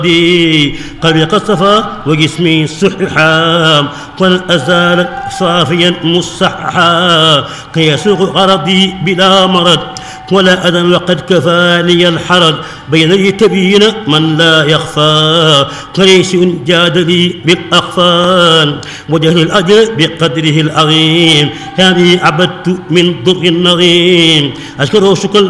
قلبي قد صفى وجسمي صححا ولن أزال صافيا مصححا كي يسوق غرضي بلا مرض ولا أذى وقد كفاني الحرج بين يتبين من لا يخفى قريش جاد لي بالأخفان وجه الأجر بقدره العظيم هذه عبدت من ضر النظيم أشكره شكرا